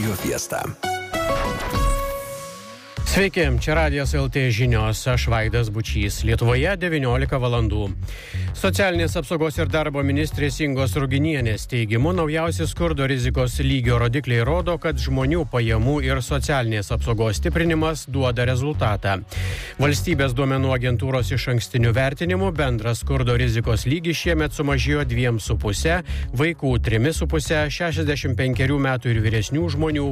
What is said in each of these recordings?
Radio Fiesta. Sveiki, čia Radijas LT žinios, aš Vaidas Bučys. Lietuvoje 19 valandų. Socialinės apsaugos ir darbo ministrės Ingos Ruginienės teigimu, naujausi skurdo rizikos lygio rodikliai rodo, kad žmonių pajamų ir socialinės apsaugos stiprinimas duoda rezultatą. Valstybės duomenų agentūros išankstinių vertinimų bendras skurdo rizikos lygis šiemet sumažėjo 2,5, vaikų 3,5, 65 metų ir vyresnių žmonių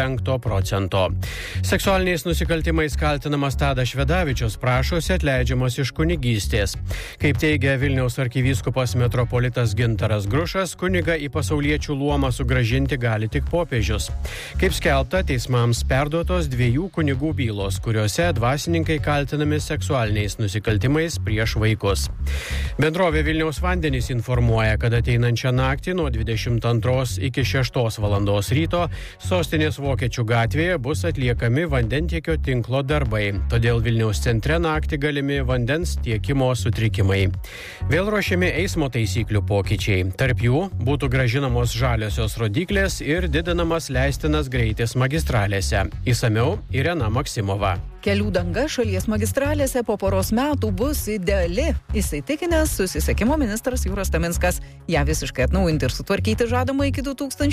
0,5%. Seksualiniais nusikaltimais kaltinamas Tadas Švedavičius prašosi atleidžiamas iš kunigystės. Kaip teigia Vilniaus arkivyskupas metropolitas Gintaras Grušas, kunigą į pasauliečių luomą sugrąžinti gali tik popiežius. Kaip skelbta, teismams perduotos 2 kunigų bylos, kuriuose dvasininkai kaltinami seksualiniais nusikaltimais prieš vaikus. Bendrovė Vilniaus vandenys informuoja, kad ateinančią naktį nuo 22 iki 6 valandos ryto sostinės Vokiečių gatvėje bus atliekami vandentiekio tinklo darbai, todėl Vilniaus centre naktį galimi vandens tiekimo sutrikimai. Vėl ruošiami eismo taisyklių pokyčiai. Tarp jų būtų grąžinamos žaliosios rodyklės ir didinamas leistinas greitis magistralėse. Išsamiau Irena Maksimova. Kelių danga šalies magistralėse po poros metų bus ideali, įsitikinęs susisiekimo ministras Jūras Taminskas. Ja visiškai atnaujinti ir sutvarkyti žadama iki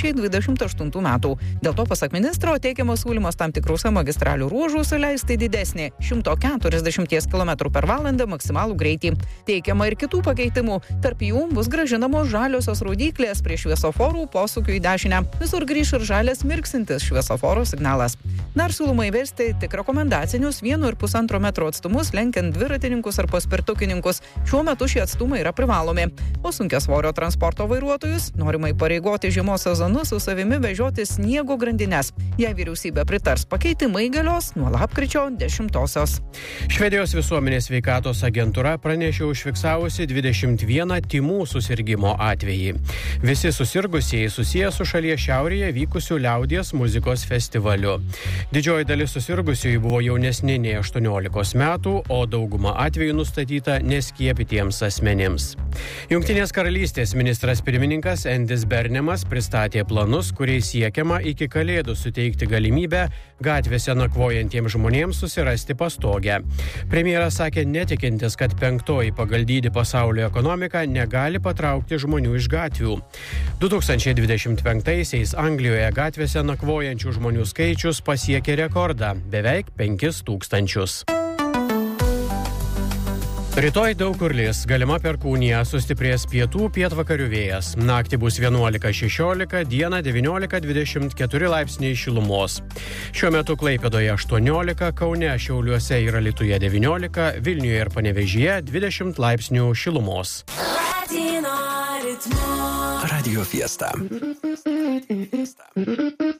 2028 metų. Dėl to, pasak ministro, teikiamas siūlymas tam tikrose magistralių ruožuose leisti didesnį 140 km/h maksimalų greitį. Teikiama ir kitų pakeitimų. Tarp jų bus grąžinamos žaliosios rodyklės prie šviesoforų posūkių į dešinę. Visur grįš ir žalias mirksintis šviesoforo signalas. Dar siūloma įvesti tik rekomendacinius 1,5 metro atstumus lenkiant dviratininkus ar paspirtukininkus. Šiuo metu šie atstumai yra privalomi. O sunkiasvorio transporto vairuotojus norima įpareigoti žiemos sezonu su savimi vežioti sniego grandines. Jei vyriausybė pritars, pakeitimai galios nuo lapkričio 10-osios. Švedijos visuomenės sveikatos agentūra pranešė užfiksavusi 21 tymų susirgimo atvejį. Visi susirgusieji susiję su šalies šiaurėje vykusiu liaudies muzikos festivaliu. Didžioji dalis susirgusiųjų buvo jaunesni nei 18 metų, o dauguma atvejų nustatyta neskiepytiems asmenims. Jungtinės karalystės ministras pirmininkas Endis Bernemas pristatė planus, kuriais siekiama iki Kalėdų suteikti galimybę gatvėse nakvojantiems žmonėms susirasti pastogę. Premjeras sakė netikintis, kad 5. pagal dydį pasaulio ekonomika negali patraukti žmonių iš gatvių. 2025-aisiais Anglijoje gatvėse nakvojančių žmonių skaičius pasiekė rekordą – beveik 5,000. Rytoj daug kur lis, galima perkūnija, sustiprės pietvakarių vėjas. Naktį bus 11-16, dieną 19-24 laipsniai šilumos. Šiuo metu Klaipėdoje 18, Kaune, Šiauliuose ir Alytuje 19, Vilniuje ir Panevėžyje 20 laipsnių šilumos. Radio Fiesta.